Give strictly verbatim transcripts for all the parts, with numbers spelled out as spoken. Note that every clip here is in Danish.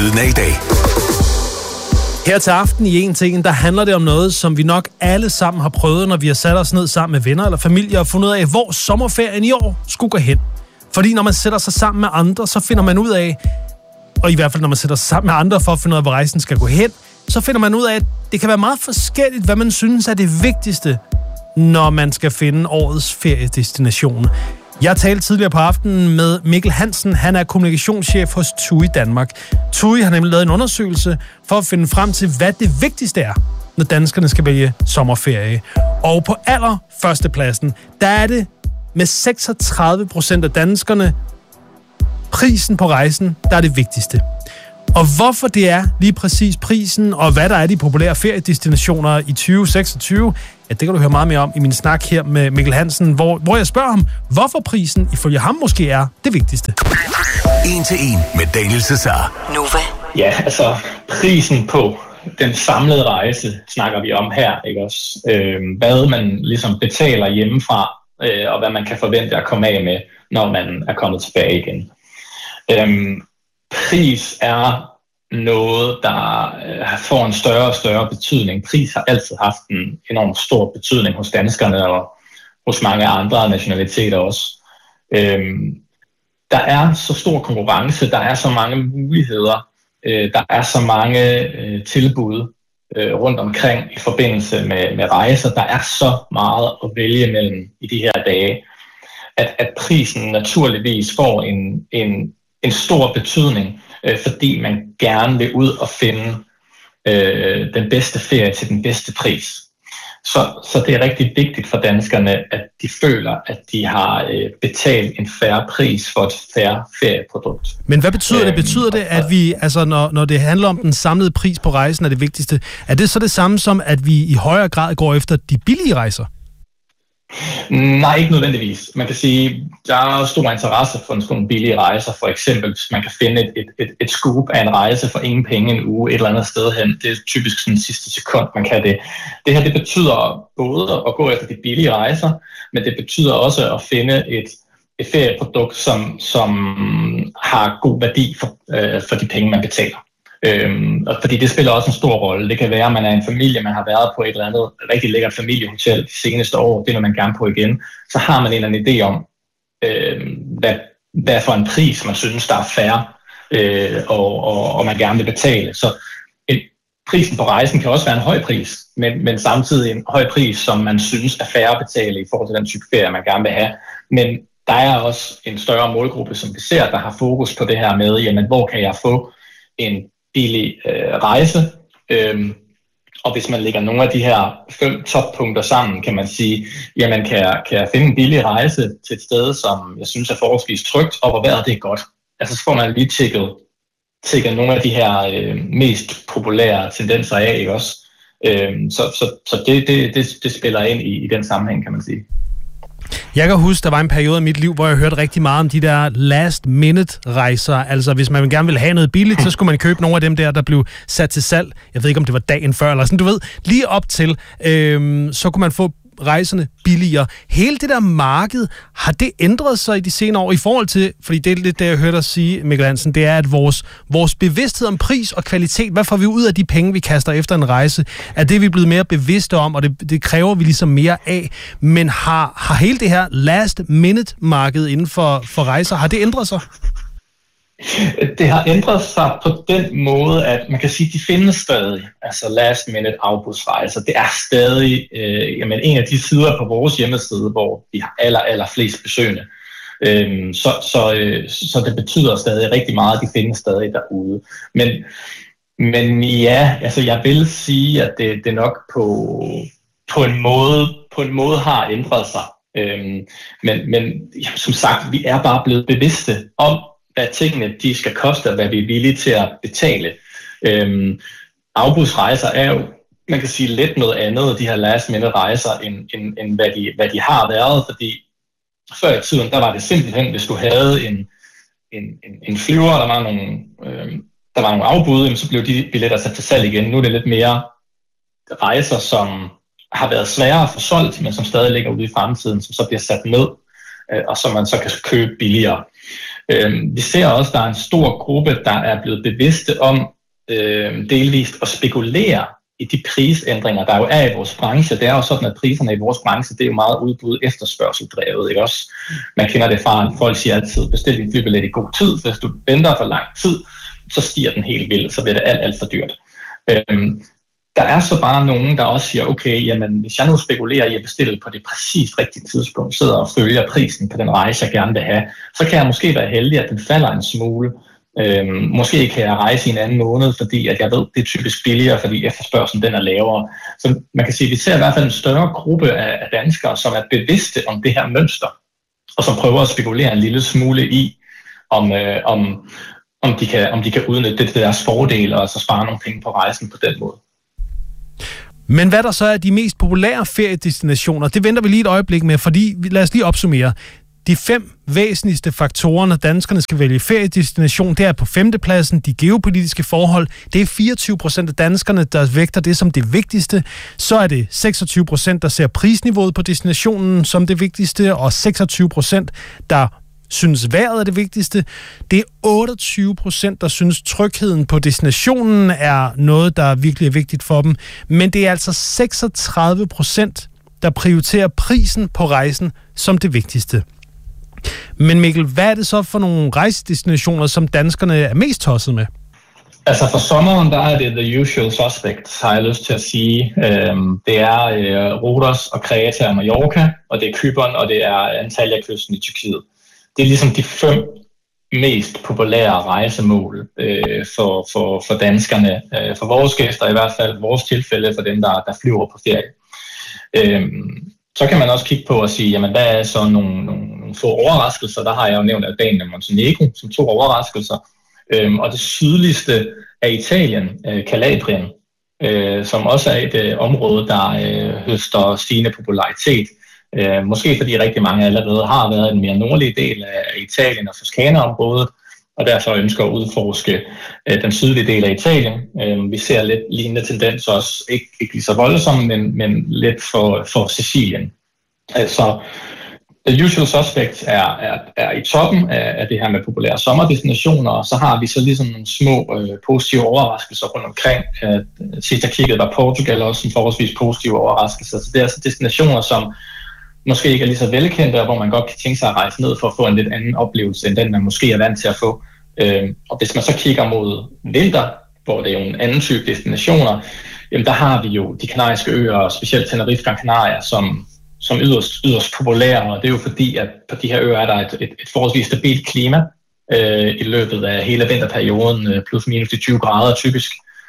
Lyden af i dag. Her til aften i En til En, der handler det om noget, som vi nok alle sammen har prøvet, når vi har sat os ned sammen med venner eller familie og fundet ud af, hvor sommerferien i år skulle gå hen. Fordi når man sætter sig sammen med andre, så finder man ud af, og i hvert fald når man sætter sig sammen med andre for at finde ud af, hvor rejsen skal gå hen, så finder man ud af, at det kan være meget forskelligt, hvad man synes er det vigtigste, når man skal finde årets feriedestination. Jeg talte tidligere på aftenen med Mikkel Hansen. Han er kommunikationschef hos T U I Danmark. T U I har nemlig lavet en undersøgelse for at finde frem til, hvad det vigtigste er, når danskerne skal vælge sommerferie. Og på allerførste pladsen, der er det med seksogtredive procent af danskerne prisen på rejsen, der er det vigtigste. Og hvorfor det er lige præcis prisen, og hvad der er de populære feriedestinationer i tyve seksogtyve, ja, det kan du høre meget mere om i min snak her med Mikkel Hansen, hvor, hvor jeg spørger ham, hvorfor prisen ifølge ham måske er det vigtigste. En til en med Daniel Cesar. Nova. Ja, altså prisen på den samlede rejse snakker vi om her, ikke også? Øh, hvad man ligesom betaler hjemmefra, øh, og hvad man kan forvente at komme af med, når man er kommet tilbage igen. Øh, Pris er noget, der får en større og større betydning. Pris har altid haft en enormt stor betydning hos danskerne og hos mange andre nationaliteter også. Øhm, der er så stor konkurrence, der er så mange muligheder, øh, der er så mange øh, tilbud øh, rundt omkring i forbindelse med, med rejser. Der er så meget at vælge mellem i de her dage, at, at prisen naturligvis får en, en en stor betydning, øh, fordi man gerne vil ud og finde øh, den bedste ferie til den bedste pris. Så, så det er rigtig vigtigt for danskerne, at de føler, at de har øh, betalt en fair pris for et fair ferieprodukt. Men hvad betyder det? Betyder det, at vi, altså når, når det handler om den samlede pris på rejsen er det vigtigste, er det så det samme som, at vi i højere grad går efter de billige rejser? Nej, ikke nødvendigvis. Man kan sige, der er stor interesse for sådan nogle billige rejser. For eksempel, hvis man kan finde et, et, et, et scoop af en rejse for ingen penge en uge et eller andet sted hen. Det er typisk sådan sidste sekund, man kan det. Det her, det betyder både at gå efter de billige rejser, men det betyder også at finde et, et ferieprodukt, som, som har god værdi for, øh, for de penge, man betaler. Øhm, fordi det spiller også en stor rolle. Det kan være, at man er en familie, man har været på et eller andet rigtig lækkert familiehotel de seneste år, det vil man gerne på igen. Så har man en eller anden idé om, øh, hvad, hvad for en pris, man synes, der er fair, øh, og, og, og man gerne vil betale. Så en, prisen på rejsen kan også være en høj pris, men, men samtidig en høj pris, som man synes er fair at betale i forhold til den type ferie, man gerne vil have. Men der er også en større målgruppe, som vi ser, der har fokus på det her med, jamen, hvor kan jeg få en billig øh, rejse, øhm, og hvis man lægger nogle af de her fem toppunkter sammen, kan man sige, jamen kan jeg, kan jeg finde en billig rejse til et sted, som jeg synes er forholdsvis trygt, og hvor vejret det er godt. Altså så får man lige tjekket, tjekket nogle af de her øh, mest populære tendenser af, ikke også? Øhm, så så, så det, det, det, det spiller ind i, i den sammenhæng, kan man sige. Jeg kan huske, der var en periode af mit liv, hvor jeg hørte rigtig meget om de der last-minute-rejser. Altså, hvis man gerne ville have noget billigt, så skulle man købe nogle af dem der, der blev sat til salg. Jeg ved ikke, om det var dagen før, eller sådan, du ved. Lige op til, øhm, så kunne man få rejserne billigere. Hele det der marked, har det ændret sig i de senere år i forhold til, fordi det er lidt det, jeg hørte dig sige, Mikkel Hansen, det er, at vores, vores bevidsthed om pris og kvalitet, hvad får vi ud af de penge, vi kaster efter en rejse, er det, vi er blevet mere bevidste om, og det, det kræver vi ligesom mere af. Men har, har hele det her last-minute-marked inden for, for rejser, har det ændret sig? Det har ændret sig på den måde, at man kan sige, at de findes stadig, altså last minute afbudsrejser. Det er stadig øh, jamen, en af de sider på vores hjemmeside, hvor vi har aller, aller flest besøgende. Øhm, så, så, øh, så det betyder stadig rigtig meget, at de findes stadig derude. Men, men ja, altså jeg vil sige, at det, det nok på, på, en måde, på en måde har ændret sig. Øhm, men men ja, som sagt, vi er bare blevet bevidste om, hvad tingene de skal koste, og hvad vi er villige til at betale. Øhm, afbudsrejser er jo, man kan sige, lidt noget andet, de her last minute rejser, end, end, end hvad, de, hvad de har været, fordi før i tiden, der var det simpelthen, hvis du havde en, en, en, en flyver, der var nogle, øhm, der var nogle afbud, så blev de billetter sat til salg igen. Nu er det lidt mere rejser, som har været sværere at få solgt, men som stadig ligger ude i fremtiden, som så bliver sat ned, øh, og som man så kan købe billigere. Vi ser også, at der er en stor gruppe, der er blevet bevidste om øh, delvist at spekulere i de prisændringer, der jo er i vores branche. Det er jo sådan, at priserne i vores branche, det er jo meget udbud efterspørgseldrevet, ikke også? Man kender det fra, at folk siger altid, bestil din flybillet i god tid. Hvis du venter for lang tid, så stiger den helt vildt, så bliver det alt, alt for dyrt. Øhm, der er så bare nogen, der også siger, okay, jamen, hvis jeg nu spekulerer i at bestille på det præcis rigtige tidspunkt, sidder og følger prisen på den rejse, jeg gerne vil have, så kan jeg måske være heldig, at den falder en smule. Øhm, måske kan jeg rejse i en anden måned, fordi at jeg ved, det er typisk billigere, fordi efterspørgselen den er lavere. Så man kan sige, at vi ser i hvert fald en større gruppe af, af danskere, som er bevidste om det her mønster, og som prøver at spekulere en lille smule i, om, øh, om, om, de, kan, om de kan udnytte det til deres fordele, og så spare nogle penge på rejsen på den måde. Men hvad der så er de mest populære feriedestinationer, det venter vi lige et øjeblik med, fordi lad os lige opsummere. De fem væsentligste faktorer, når danskerne skal vælge feriedestination, det er på femtepladsen de geopolitiske forhold. Det er fireogtyve procent af danskerne, der vægter det som det vigtigste. Så er det seksogtyve procent, der ser prisniveauet på destinationen som det vigtigste, og seksogtyve procent, der synes vejret er det vigtigste. Det er otteogtyve procent, der synes trygheden på destinationen er noget, der virkelig er vigtigt for dem. Men det er altså seksogtredive procent, der prioriterer prisen på rejsen som det vigtigste. Men Mikkel, hvad er det så for nogle rejsedestinationer, som danskerne er mest tosset med? Altså for sommeren, der er det the usual suspects, har jeg lyst til at sige. Øhm, det er øh, Rhodos og Kreta og Mallorca, og det er Cypern, og det er Antalya-kysten i Tyrkiet. Det er ligesom de fem mest populære rejsemål øh, for, for, for danskerne. Øh, for vores gæster i hvert fald, vores tilfælde for dem, der, der flyver på ferie. Øhm, Så kan man også kigge på og sige, jamen hvad er så nogle, nogle, nogle få overraskelser? Der har jeg jo nævnt Albanien og Montenegro som to overraskelser. Øhm, og det sydligste er Italien, øh, Calabrien, øh, som også er et øh, område, der øh, høster stigende popularitet. Øh, måske fordi rigtig mange allerede har været i den mere nordlige del af Italien og Toscana-området, og derfor ønsker at udforske øh, den sydlige del af Italien. Øh, vi ser lidt lignende tendenser også, ikke, ikke lige så voldsomme, men, men lidt for, for Sicilien. Altså, the usual suspects er, er, er i toppen af, af det her med populære sommerdestinationer, og så har vi så ligesom nogle små øh, positive overraskelser rundt omkring. Øh, sidst jeg kiggede, var Portugal også en forholdsvis positive overraskelse. Så det er altså destinationer, som måske ikke er lige så velkendte, og hvor man godt kan tænke sig at rejse ned for at få en lidt anden oplevelse, end den man måske er vant til at få. Øhm, og hvis man så kigger mod vinter, hvor det er jo en anden type destinationer, jamen der har vi jo de kanariske øer, og specielt Tenerife Gran Canaria, som, som yderst, yderst populære, og det er jo fordi, at på de her øer er der et, et, et forholdsvis stabilt klima øh, i løbet af hele vinterperioden, øh, plus minus de tyve grader typisk.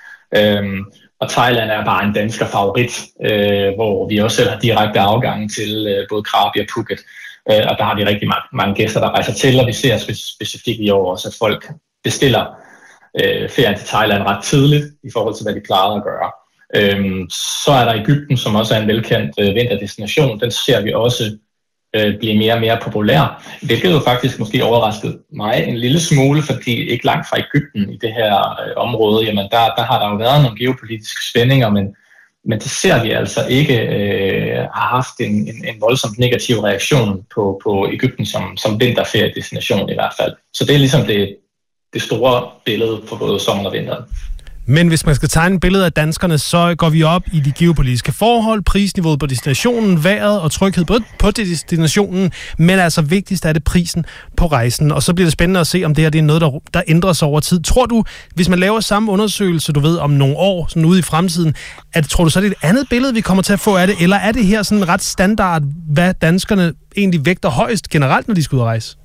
Øhm, Og Thailand er bare en dansker favorit, øh, hvor vi også selv har direkte afgang til øh, både Krabi og Phuket. Øh, og der har vi rigtig mange, mange gæster, der rejser til, og vi ser specifikt i år også, at folk bestiller øh, ferien til Thailand ret tidligt i forhold til, hvad de klarede at gøre. Øh, så er der Egypten, som også er en velkendt øh, vinterdestination. Den ser vi også øh, blive mere og mere populær, hvilket jo faktisk måske overraskede mig en lille smule, fordi ikke langt fra Egypten i det her øh, område, jamen der, der har der jo været nogle geopolitiske spændinger, men, men det ser vi altså ikke øh, har haft en, en, en voldsomt negativ reaktion på, på Egypten som, som vinterferiedestination i hvert fald. Så det er ligesom det, det store billede for både sommeren og vinteren. Men hvis man skal tegne et billede af danskerne, så går vi op i de geopolitiske forhold, prisniveauet på destinationen, vejret og tryghed på destinationen, men altså vigtigst er det prisen på rejsen. Og så bliver det spændende at se, om det her det er noget, der, der ændrer sig over tid. Tror du, hvis man laver samme undersøgelse, du ved, om nogle år, sådan ude i fremtiden, at tror du så, det er et andet billede, vi kommer til at få af det, eller er det her sådan ret standard, hvad danskerne egentlig vægter højst generelt, når de skal ud og rejse?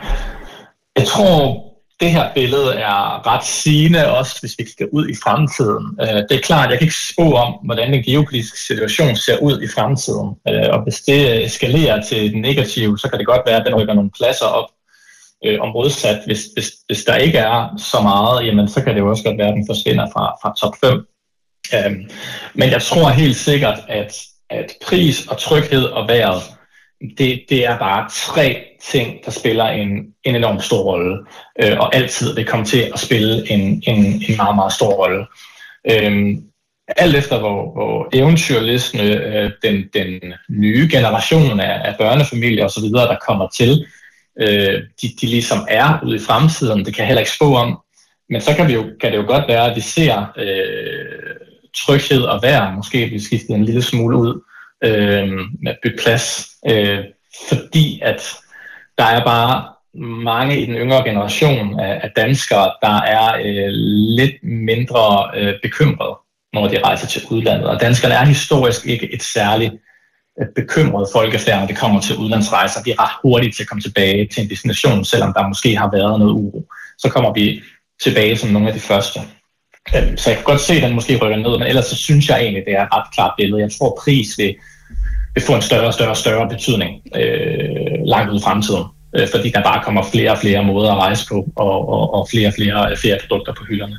Jeg tror, det her billede er ret sigende også, hvis vi skal ud i fremtiden. Det er klart, jeg kan ikke spå om, hvordan den geopolitiske situation ser ud i fremtiden. Og hvis det eskalerer til den negative, så kan det godt være, at den rykker nogle pladser op og modsat. Hvis, hvis, hvis der ikke er så meget, jamen, så kan det jo også godt være, at den forsvinder fra, fra top fem. Men jeg tror helt sikkert, at, at pris og tryghed og vejret, Det, det er bare tre ting, der spiller en, en enormt stor rolle, øh, og altid vil komme til at spille en, en, en meget, meget stor rolle. Øhm, alt efter hvor, hvor eventyrlistende øh, den, den nye generation af, af børnefamilier osv., der kommer til, øh, de, de ligesom er ude i fremtiden. Det kan jeg heller ikke spå om. Men så kan, vi jo, kan det jo godt være, at vi ser øh, tryghed og vejr måske blive skiftet en lille smule ud øh, med at bygge plads. Øh, fordi at der er bare mange i den yngre generation af, af danskere, der er øh, lidt mindre øh, bekymrede, når de rejser til udlandet. Og danskerne er historisk ikke et særligt øh, bekymret folkefærd, når det kommer til udlandsrejser. De er ret hurtige til at komme tilbage til en destination, selvom der måske har været noget uro. Så kommer vi tilbage som nogle af de første. Så jeg kan godt se, at den måske rykker ned, men ellers så synes jeg egentlig, det er et ret klart billede. Jeg tror, pris vil, vil få en større og større, større betydning øh, langt ud i fremtiden. Øh, fordi der bare kommer flere og flere måder at rejse på, og, og, og flere og flere ferieprodukter på hylderne.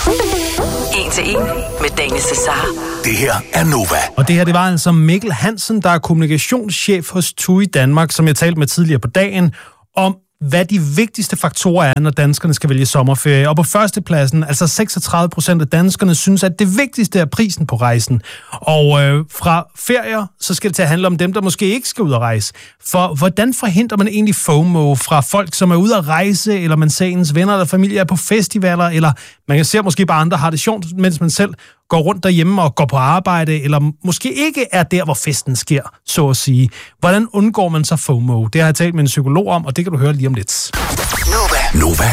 En til en med Daniel Cesar. Det her er Nova. Og det her, det var altså Mikkel Hansen, der er kommunikationschef hos T U I Danmark, som jeg talte med tidligere på dagen, om hvad de vigtigste faktorer er, når danskerne skal vælge sommerferie. Og på førstepladsen, altså seksogtredive procent af danskerne, synes, at det vigtigste er prisen på rejsen. Og øh, fra ferier, så skal det til at handle om dem, der måske ikke skal ud at rejse. For hvordan forhindrer man egentlig FOMO fra folk, som er ude at rejse, eller man ser ens venner eller familie er på festivaler, eller man kan se måske bare andre har det sjovt, mens man selv går rundt derhjemme og går på arbejde, eller måske ikke er der, hvor festen sker, så at sige. Hvordan undgår man så FOMO? Det har jeg talt med en psykolog om, og det kan du høre lige om lidt. Nova. Nova.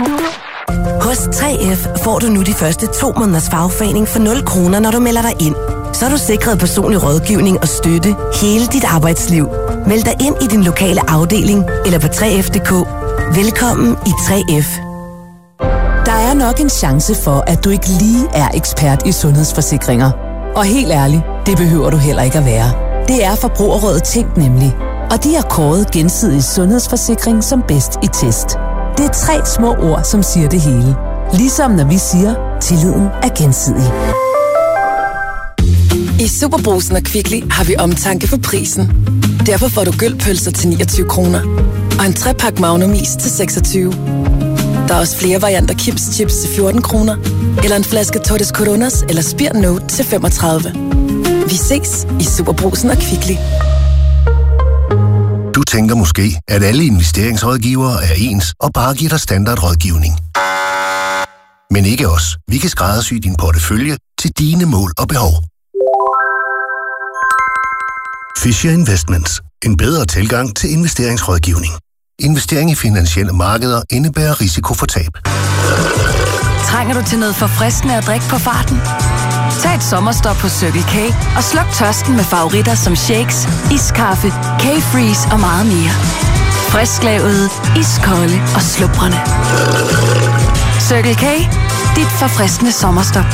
Hos tre F får du nu de første to måneders fagforening for nul kroner, når du melder dig ind. Så er du sikret personlig rådgivning og støtte hele dit arbejdsliv. Meld dig ind i din lokale afdeling eller på tre F punktum d k. Velkommen i tre F. Der er nok en chance for, at du ikke lige er ekspert i sundhedsforsikringer. Og helt ærligt, det behøver du heller ikke at være. Det er Forbrugerrådet Tænk nemlig. Og de har kåret gensidig sundhedsforsikring som bedst i test. Det er tre små ord, som siger det hele. Ligesom når vi siger, tilliden er gensidig. I Superbrugsen og Kvickly har vi omtanke for prisen. Derfor får du gølpølser til niogtyve kroner. Og en trepak Magnum is til seksogtyve. Der er også flere varianter Kims Chips til fjorten kroner. Eller en flaske Tortes Coronas eller Spir Note til femogtredive. Vi ses i Superbrugsen og Kvickly. Du tænker måske, at alle investeringsrådgivere er ens og bare giver dig standardrådgivning. Men ikke os. Vi kan skræddersy din portefølje til dine mål og behov. Fisher Investments. En bedre tilgang til investeringsrådgivning. Investering i finansielle markeder indebærer risiko for tab. Trænger du til noget forfriskende at drikke på farten? Tag et sommerstop på Circle K og sluk tørsten med favoritter som shakes, iskaffe, K-Freeze og meget mere. Frisklavet, iskolde og slubrende. Circle K, dit forfriskende sommerstop.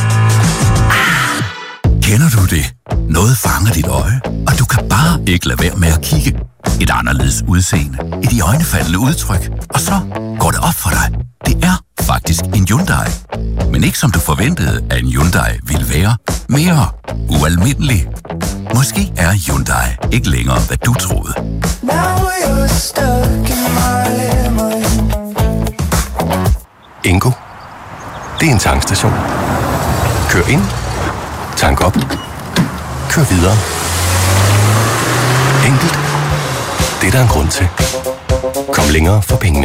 Kender du det? Noget fanger dit øje, og du kan bare ikke lade være med at kigge. Et anderledes udseende, et iøjnefaldende udtryk, og så går det op for dig. Det er faktisk en Hyundai. Men ikke som du forventede, at en Hyundai ville være. Mere ualmindelig. Måske er Hyundai ikke længere, hvad du troede. Ingo. Det er en tankstation. Kør ind. Tank op. Kør videre. Enkelt. Det er der en grund til. Kom længere for pengene.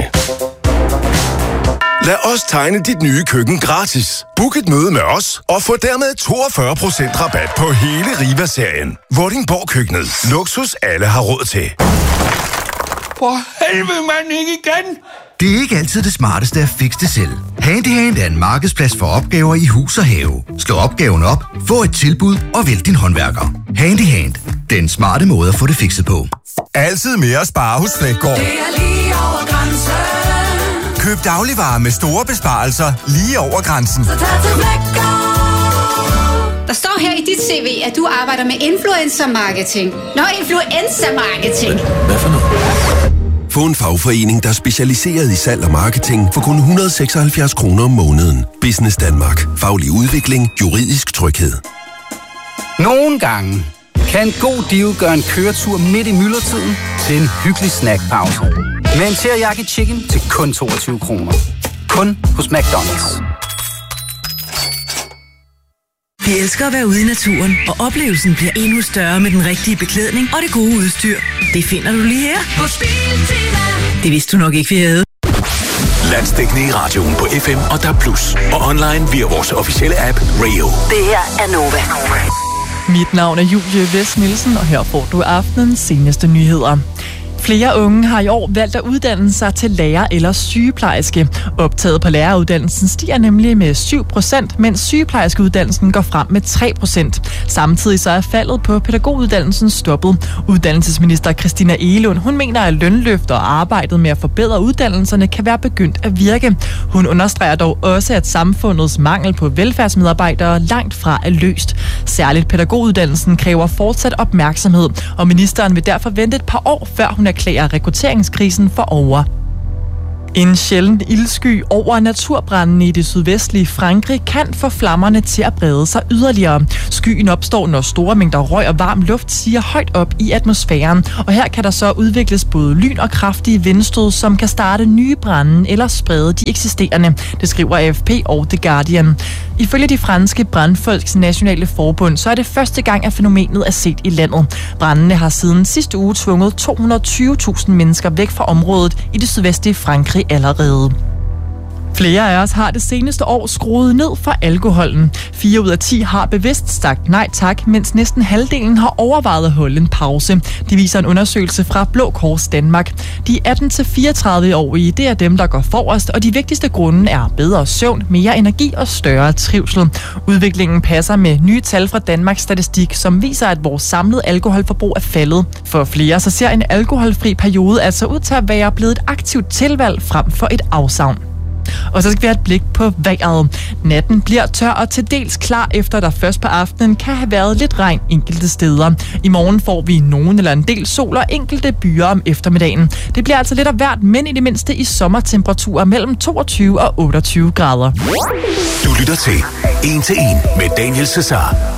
Lad os tegne dit nye køkken gratis. Book et møde med os og få dermed toogfyrre procent rabat på hele Riva-serien. Vordingborg Køkkenet. Luksus alle har råd til. For helvede, mand, ikke igen! Det er ikke altid det smarteste at fikse det selv. Handyhand er en markedsplads for opgaver i hus og have. Slå opgaven op, få et tilbud og vælg din håndværker. Handyhand. Den smarte måde at få det fikset på. Altid mere at spare hos Flækgaard. Det er lige over grænsen. Køb dagligvarer med store besparelser lige over grænsen. Så tag til Flækgaard. Der står her i dit C V, at du arbejder med influencer marketing. Nå, influencer marketing. Hvad for noget? Få en fagforening, der er specialiseret i salg og marketing for kun et hundrede og seksoghalvfjerds kroner om måneden. Business Danmark. Faglig udvikling. Juridisk tryghed. Nogle gange kan en god deal gøre en køretur midt i myldretiden til en hyggelig snackpause. Med en teriyaki chicken til kun toogtyve kroner. Kun hos McDonald's. Vi elsker at være ude i naturen, og oplevelsen bliver endnu større med den rigtige beklædning og det gode udstyr. Det finder du lige her. Hos Biltema. Det vidste du nok ikke, vi havde. Landsdækkende i radioen på F M og D A B plus, og online via vores officielle app Radio. Det her er Nova. Mit navn er Julie Vest Nielsen, og her får du aftenens seneste nyheder. Flere unge har i år valgt at uddanne sig til lærer eller sygeplejerske. Optaget på læreruddannelsen stiger nemlig med syv procent, mens sygeplejerskeuddannelsen går frem med tre procent. Samtidig så er faldet på pædagoguddannelsen stoppet. Uddannelsesminister Christina Egelund, hun mener, at lønløft og arbejdet med at forbedre uddannelserne kan være begyndt at virke. Hun understreger dog også, at samfundets mangel på velfærdsmedarbejdere langt fra er løst. Særligt pædagoguddannelsen kræver fortsat opmærksomhed, og ministeren vil derfor vente et par år, før hun erklærer rekrutteringskrisen for over. En sjælden ildsky over naturbrændene i det sydvestlige Frankrig kan få flammerne til at brede sig yderligere. Skyen opstår, når store mængder røg og varm luft siger højt op i atmosfæren, og her kan der så udvikles både lyn og kraftige vindstød, som kan starte nye brande eller sprede de eksisterende. Det skriver A F P og The Guardian. Ifølge de franske brandfolks nationale forbund, så er det første gang, at fænomenet er set i landet. Brandene har siden sidste uge tvunget to hundrede og tyve tusind mennesker væk fra området i det sydvestlige Frankrig allerede. Flere af os har det seneste år skruet ned for alkoholen. fire ud af ti har bevidst sagt nej tak, mens næsten halvdelen har overvejet at holde en pause. Det viser en undersøgelse fra Blå Kors Danmark. De atten til fireogtredive-årige, det er dem, der går forrest, og de vigtigste grunde er bedre søvn, mere energi og større trivsel. Udviklingen passer med nye tal fra Danmarks Statistik, som viser, at vores samlede alkoholforbrug er faldet. For flere så ser en alkoholfri periode altså ud til at være blevet et aktivt tilvalg frem for et afsavn. Og så skal vi have et blik på vejret. Natten bliver tør og til dels klar, efter der først på aftenen kan have været lidt regn enkelte steder. I morgen får vi nogen eller en del sol og enkelte byer om eftermiddagen. Det bliver altså lidt af hvert, men i det mindste i sommertemperaturer mellem toogtyve og otteogtyve grader. Du lytter til En til En med Daniel Cesar.